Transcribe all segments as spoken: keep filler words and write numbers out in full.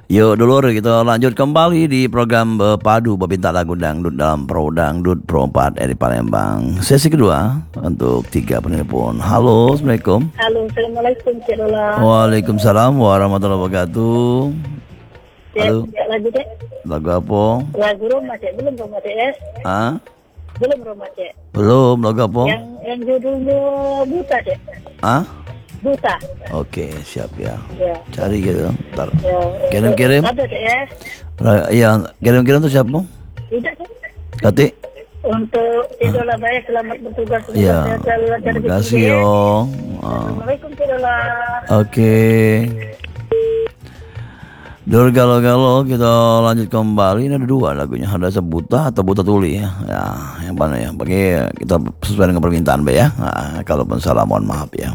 Yuk dulur, kita lanjut kembali di program Padu Peminta Lagu Dangdut dalam Pro Dangdut Pro empat dari Palembang. Sesi kedua untuk tiga penelpon. Halo, Assalamualaikum. Halo, Assalamualaikum, Cik Lola. Waalaikumsalam warahmatullahi wabarakatuh. Cik, Halo. Cik, lagu Cik. Lagu apa? Lagu rumah Cik, belum rumah Cik ya? Ah? Belum rumah Cik. Belum, lagu apa? Yang yang judulnya Buta Cik. Ah? Buta. Oke, siap ya. Ya. Cari gitu. Ntar. Ya. Kirim-kirim. Ada Cik ya? Ra- Iya, kirim-kirim tuh siapa? Tidak Cik. Kati? Untuk Cik Lola baik, selamat bertugas. Iya. Semoga selalu lancar Terima rezeki, kasih Cik, ya. yo. Ah. Assalamualaikum, Cik Lola. Oke. Dulu galau-galau kita lanjut kembali. Ini ada dua lagunya, ada Sebuta atau Buta Tuli ya. Ya, yang mana ya? Bagi kita sesuai dengan permintaan Be ya. Nah, kalaupun salah mohon maaf ya.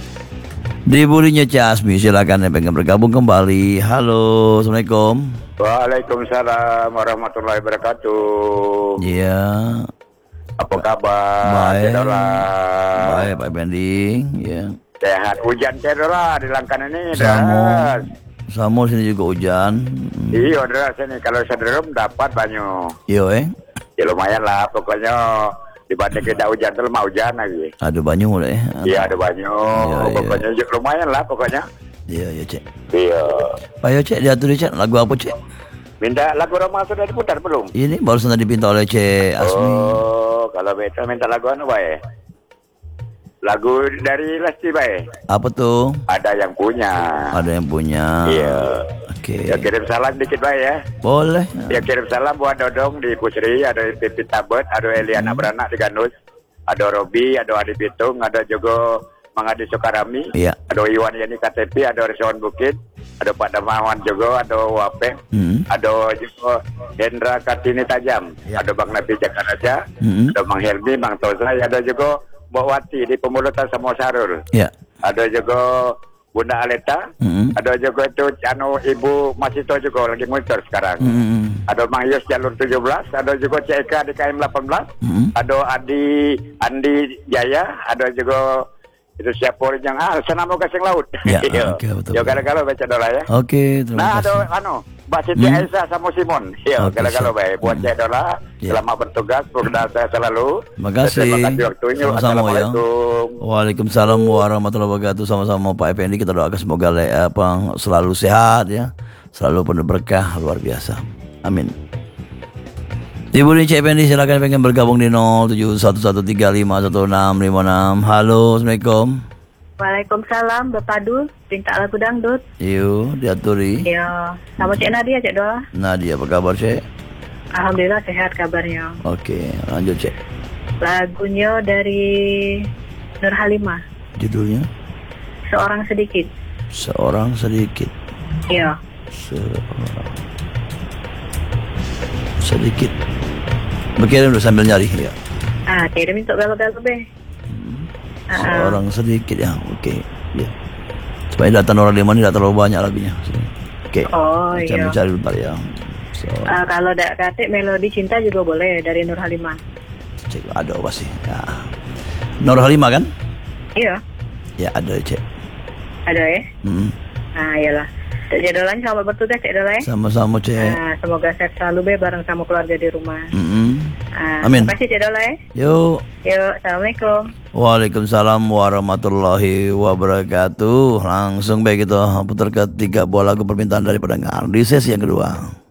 Di burinya Casmi, silakan yang pengen bergabung kembali. Halo, Assalamualaikum. Waalaikumsalam warahmatullahi wabarakatuh. Iya. Apa kabar? Baik. Cedola? Baik, Pak Bendi. Ya. Sehat. Hujan cedola di Langkan ini. Samo, Deras. Samo sini juga hujan. Hmm. Iya, deras ini. Kalau sederem dapat banyak. Iya, eh. Ya lumayan lah. Pokoknya dibanding kita hujan tuh mah hujan lagi. Ada banyak mulai. Iya, ada banyak. Iya, iya. Pokoknya lumayan lah pokoknya. Iya, iya, Cek. Iya. Pak yo, Cek, diatur Cek, lagu apa, Cek? Minta lagu Roma sudah diputar belum? Ini barusan tadi dipinta oleh Cek Asmi. Oh, kalau beta minta lagu anu bae. Lagu dari Lesti bae. Apa tuh? Ada yang punya. Ada yang punya. Iya. Oke. Ya kirim salam dikit bae ya. Boleh. Ya kirim salam buat Dodong di Pusri, ada Pipit Tabet, ada Eliana Hmm. Beranak di Gandus, ada Robi, ada Adi Pitung, ada juga Mang Adi Sokarami, Iya. ada Iwan Yani K T P, ada Rizwan Bukit, ada Pak Damawan juga, ada Wapeng, Hmm. ada juga Hendra Kartini Tajam, Ya. ada Bang Nabi Jakaraja, Hmm. ada Bang Helmi, Bang Tozai, ada juga Mbak Wati di Pemulutan Samo Sarul, Ya. ada juga Bunda Aleta, Hmm. ada juga itu anu Ibu Masito juga lagi monitor sekarang. Hmm. Ada Mang Yos jalur tujuh belas, ada juga C K di K M delapan belas, Hmm. ada Adi Andi Jaya, ada juga itu siapa yang ah senamo kasing laut. Ya, Iya. oke, betul. Yo kalau-kalau baca dola ya. Oke, terima Nah, kasih. ada anu Mbak Siti Hmm. Aisyah sama Simon. Yo Oke, kalau-kalau siap. baik buat Hmm. cek dola. Ya. Selamat bertugas, berdoa saya selalu. Terima kasih. Terima kasih waktunya. Sama-sama ya. Assalamualaikum. Waalaikumsalam warahmatullahi wabarakatuh. Sama-sama Pak Effendi, kita doakan semoga le, apa, selalu sehat ya, selalu penuh berkah luar biasa. Amin. Ibu ini Cik Effendi, silakan pengen bergabung di nol tujuh satu satu tiga lima satu enam lima enam. Halo, Assalamualaikum. Waalaikumsalam, Bepadu, minta lagu dangdut. Yuk, diaturi. Ya, sama Cik Nadia, Cik Dola. Nadia, apa kabar Cik? Alhamdulillah sehat kabarnya. Oke, lanjut Cik. Lagunya dari Nur Halimah, Judulnya Seorang Sedikit. Seorang Sedikit. Iya. Seorang Sedikit. Berkirim dulu sambil nyari ya. Ah, kirim untuk galau-galau be. Ah, ah. Seorang sedikit ya, oke. Ya. Supaya data orang lima ini tidak terlalu banyak lagunya. Oke. Oh, Saya iya. mencari bentar ya. Seorang Ah, kalau dak katik melodi cinta juga boleh dari Nur Halimah. cek ada pasti. Ya. Nur Halimah kan? Iya, Ya ada cek. ada ya. Hmm. Ah, iyalah. Cik Dolan selamat bertugas Cik Dola ya. Sama-sama cek. Ah, semoga sehat selalu be bareng sama keluarga di rumah. Mm-mm. Ah, Amin. Terima kasih Cik Dola ya. Yuk. Yuk, assalamualaikum. Waalaikumsalam warahmatullahi wabarakatuh. Langsung baik kita putar ke tiga buah lagu permintaan dari pendengar di sesi yang kedua.